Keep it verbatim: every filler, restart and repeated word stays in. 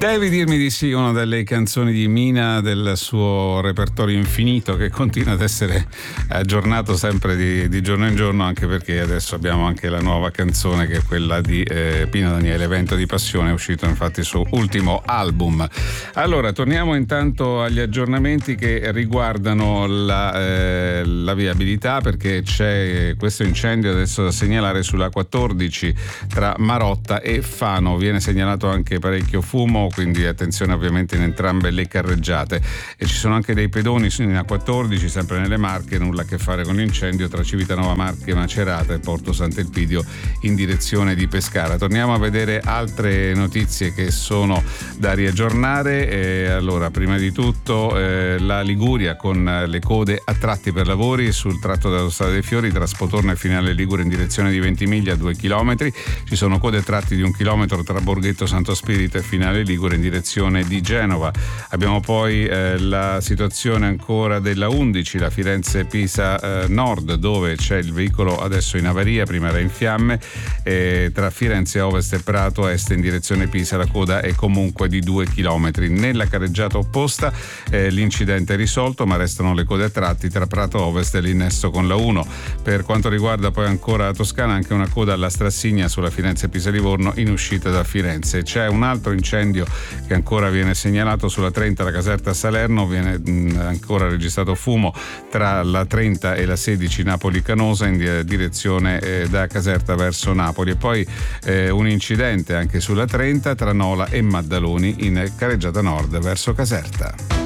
Devi dirmi di sì, una delle canzoni di Mina del suo repertorio infinito, che continua ad essere aggiornato sempre di, di giorno in giorno, anche perché adesso abbiamo anche la nuova canzone, che è quella di eh, Pino Daniele, Vento di Passione, è uscito infatti il suo ultimo album. Allora, torniamo intanto agli aggiornamenti che riguardano la, eh, la viabilità, perché c'è questo incendio adesso da segnalare sulla quattordici tra Marotta e Fano. Viene segnalato anche parecchio fumo, quindi attenzione ovviamente in entrambe le carreggiate. E ci sono anche dei pedoni in A quattordici, sempre nelle Marche, nulla a che fare con l'incendio, tra Civitanova Marche, Macerata e Porto Sant'Elpidio in direzione di Pescara. Torniamo a vedere altre notizie che sono da riaggiornare. E allora, prima di tutto eh, la Liguria con le code a tratti per lavori sul tratto della Strada dei Fiori tra Spotorno e Finale Ligure in direzione di Ventimiglia, due chilometri. Ci sono code a tratti di un chilometro tra Borghetto Santo Spirito e Finale Ligure in direzione di Genova. Abbiamo poi eh, la situazione ancora della undici, la Firenze-Pisa eh, Nord, dove c'è il veicolo adesso in avaria, prima era in fiamme, eh, tra Firenze Ovest e Prato Est in direzione Pisa la coda è comunque di due chilometri. Nella carreggiata opposta eh, l'incidente è risolto, ma restano le code a tratti tra Prato Ovest e l'innesto con la uno. Per quanto riguarda poi ancora la Toscana, anche una coda alla Strassigna sulla Firenze-Pisa-Livorno in uscita da Firenze. C'è un altro incendio che ancora viene segnalato sulla trenta, la Caserta a Salerno, viene mh, ancora registrato fumo tra la trenta e la sedici Napoli-Canosa in di- direzione eh, da Caserta verso Napoli. E poi eh, un incidente anche sulla trenta tra Nola e Maddaloni in carreggiata nord verso Caserta.